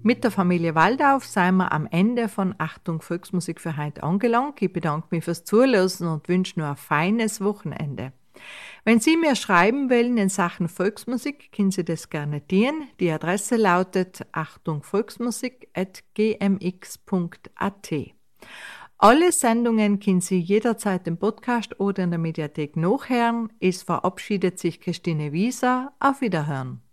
Mit der Familie Waldauf sind wir am Ende von Achtung Volksmusik für heute angelangt. Ich bedanke mich fürs Zuhören und wünsche nur ein feines Wochenende. Wenn Sie mir schreiben wollen in Sachen Volksmusik, können Sie das gerne tun. Die Adresse lautet achtungvolksmusik@gmx.at. Alle Sendungen können Sie jederzeit im Podcast oder in der Mediathek nachhören. Es verabschiedet sich Christine Wieser. Auf Wiederhören.